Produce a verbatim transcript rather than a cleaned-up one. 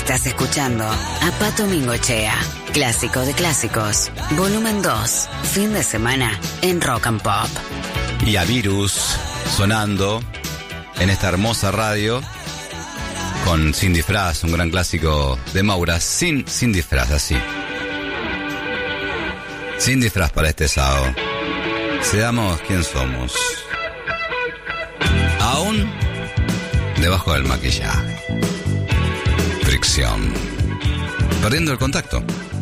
Estás escuchando a Pato Mingochea, clásico de clásicos, volumen dos, fin de semana en Rock and Pop. Y a Virus sonando en esta hermosa radio con Sin Disfraz, un gran clásico de Maura, sin, sin disfraz, así. Sin disfraz para este sábado. Seamos quien somos. Aún debajo del maquillaje. Fricción. Perdiendo el contacto.